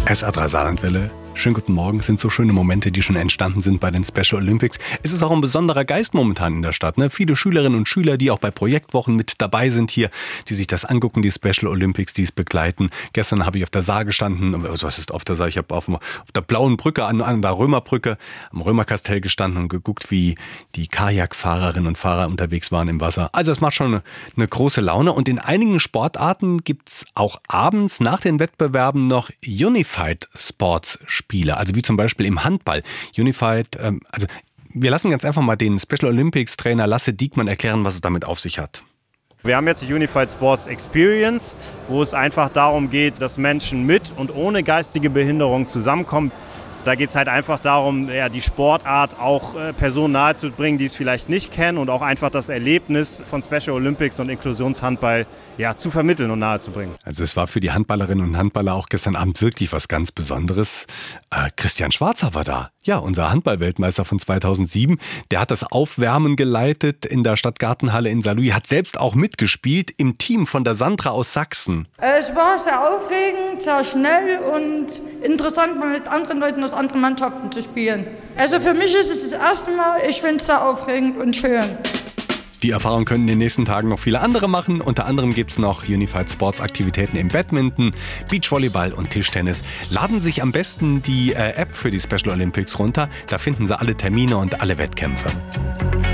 SA3 Saarlandwelle. Schönen guten Morgen. Es sind so schöne Momente, die schon entstanden sind bei den Special Olympics. Es ist auch ein besonderer Geist momentan in der Stadt. Ne? Viele Schülerinnen und Schüler, die auch bei Projektwochen mit dabei sind hier, die sich das angucken, die Special Olympics, die es begleiten. Gestern habe ich auf der Saar gestanden, was ist auf der Saar? Ich habe auf der blauen Brücke, an der Römerbrücke, am Römerkastell gestanden und geguckt, wie die Kajakfahrerinnen und Fahrer unterwegs waren im Wasser. Also es macht schon eine große Laune. Und in einigen Sportarten gibt es auch abends nach den Wettbewerben noch Unified Sports Spiele, also wie zum Beispiel im Handball. Unified, also wir lassen ganz einfach mal den Special Olympics Trainer Lasse Diekmann erklären, was es damit auf sich hat. Wir haben jetzt die Unified Sports Experience, wo es einfach darum geht, dass Menschen mit und ohne geistige Behinderung zusammenkommen. Da geht es halt einfach darum, die Sportart auch Personen nahezubringen, die es vielleicht nicht kennen und auch einfach das Erlebnis von Special Olympics und Inklusionshandball zu vermitteln und nahezubringen. Also es war für die Handballerinnen und Handballer auch gestern Abend wirklich was ganz Besonderes. Christian Schwarzer war da. Ja, unser Handball-Weltmeister von 2007. Der hat das Aufwärmen geleitet in der Stadtgartenhalle in Saarlouis, hat selbst auch mitgespielt im Team von der Sandra aus Sachsen. Es war sehr aufregend, sehr schnell und interessant, mal mit anderen Leuten aus anderen Mannschaften zu spielen. Also für mich ist es das erste Mal, ich finde es sehr aufregend und schön. Die Erfahrung können in den nächsten Tagen noch viele andere machen. Unter anderem gibt es noch Unified Sports Aktivitäten im Badminton, Beachvolleyball und Tischtennis. Laden sich am besten die App für die Special Olympics runter. Da finden Sie alle Termine und alle Wettkämpfe.